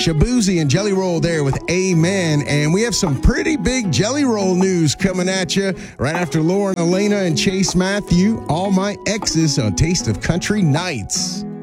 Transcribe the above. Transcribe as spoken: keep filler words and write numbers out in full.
Shabuzi and Jelly Roll there with Amen. And we have some pretty big Jelly Roll news coming at you right after Lauren, Elena, and Chase Matthew, All My Exes on Taste of Country Nights.